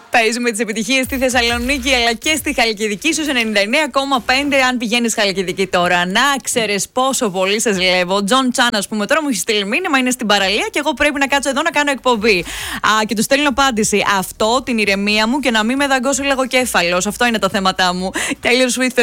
Παίζουμε τις επιτυχίες στη Θεσσαλονίκη αλλά και στη Χαλκιδική στους 99,5. Αν πηγαίνεις Χαλκιδική τώρα, να ξέρεις πόσο πολύ σε ζηλεύω. Ο Τζον Τσάν, ας πούμε, τώρα μου έχει στείλει μήνυμα, είναι στην παραλία και εγώ πρέπει να κάτσω εδώ να κάνω εκπομπή. Και του στέλνω απάντηση. Αυτό, την ηρεμία μου και να μην με δαγκώσει λογοκέφαλος. Αυτό είναι τα θέματα μου. Taylor Swift.